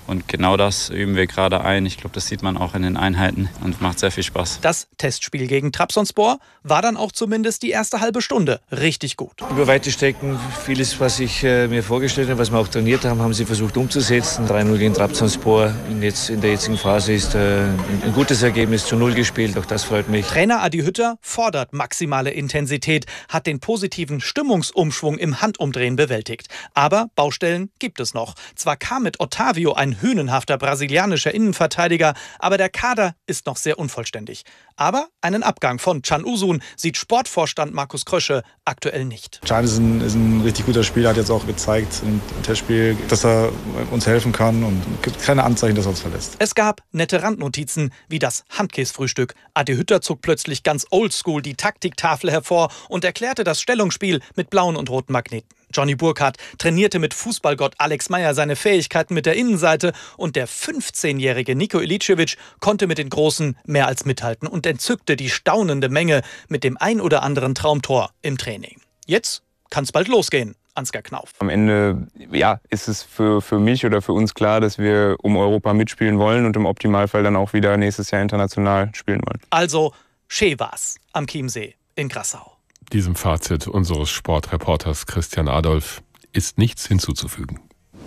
Und genau das üben wir gerade ein. Ich glaube, das sieht man auch in den Einheiten und macht sehr viel Spaß. Das Testspiel gegen Trabzonspor war dann auch zumindest die erste halbe Stunde richtig gut. Über weite Strecken, vieles, was ich mir vorgestellt habe, was wir auch trainiert haben, haben sie versucht umzusetzen. 3-0 gegen Trabzonspor in der jetzigen Phase ist ein gutes Ergebnis, zu 0 gespielt. Auch das freut mich. Trainer Adi Hütter fordert maximale Intensität, hat den positiven Stimmungsumschwung im Handumdrehen bewältigt. Aber Baustellen gibt es noch. Zwar kam mit Otávio ein hünenhafter brasilianischer Innenverteidiger, aber der Kader ist noch sehr unvollständig. Aber einen Abgang von Can Uzun sieht Sportvorstand Markus Krösche aktuell nicht. Can ist ein richtig guter Spieler, hat jetzt auch gezeigt im Testspiel, dass er uns helfen kann und gibt keine Anzeichen, dass er uns verlässt. Es gab nette Randnotizen wie das Handkäsefrühstück. Adi Hütter zog plötzlich ganz oldschool die Taktiktafel hervor und erklärte das Stellungsspiel mit blauen und roten Magneten. Johnny Burkhardt trainierte mit Fußballgott Alex Meyer seine Fähigkeiten mit der Innenseite und der 15-jährige Niko Iličević konnte mit den Großen mehr als mithalten und entzückte die staunende Menge mit dem ein oder anderen Traumtor im Training. Jetzt kann's bald losgehen. Ansgar Knauf. Am Ende ist es für mich oder für uns klar, dass wir um Europa mitspielen wollen und im Optimalfall dann auch wieder nächstes Jahr international spielen wollen. Also, schön war's am Chiemsee in Grassau. Diesem Fazit unseres Sportreporters Christian Adolf ist nichts hinzuzufügen.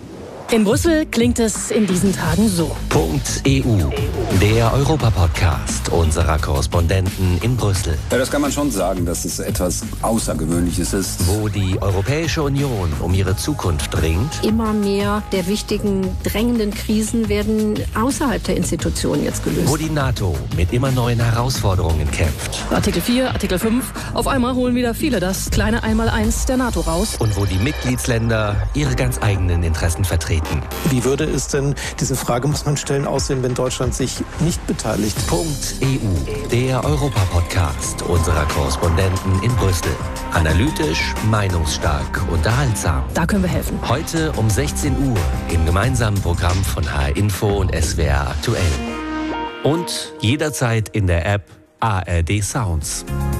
In Brüssel klingt es in diesen Tagen so. .eu, der Europa-Podcast unserer Korrespondenten in Brüssel. Ja, das kann man schon sagen, dass es etwas Außergewöhnliches ist. Wo die Europäische Union um ihre Zukunft ringt. Immer mehr der wichtigen, drängenden Krisen werden außerhalb der Institutionen jetzt gelöst. Wo die NATO mit immer neuen Herausforderungen kämpft. Artikel 4, Artikel 5. Auf einmal holen wieder viele das kleine Einmaleins der NATO raus. Und wo die Mitgliedsländer ihre ganz eigenen Interessen vertreten. Wie würde es denn, diese Frage muss man stellen, aussehen, wenn Deutschland sich nicht beteiligt? .eu, der Europa-Podcast unserer Korrespondenten in Brüssel. Analytisch, meinungsstark, unterhaltsam. Da können wir helfen. Heute um 16 Uhr im gemeinsamen Programm von HR Info und SWR aktuell. Und jederzeit in der App ARD Sounds.